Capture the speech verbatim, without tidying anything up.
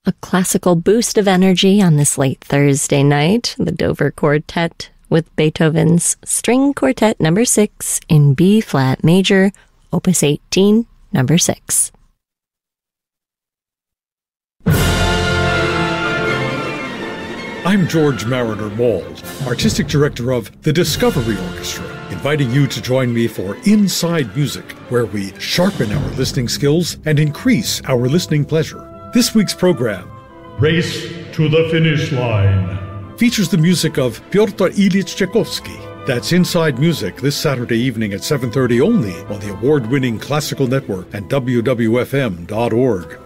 A classical boost of energy on this late Thursday night, the Dover Quartet with Beethoven's String Quartet number six in B-flat major, opus eighteen, number six. I'm George Mariner Mould, Artistic Director of the Discovery Orchestra, inviting you to join me for Inside Music, where we sharpen our listening skills and increase our listening pleasure. This week's program, Race to the Finish Line, features the music of Pyotr Ilyich Tchaikovsky. That's Inside Music this Saturday evening at seven thirty only on the award-winning Classical Network and W W F M dot org.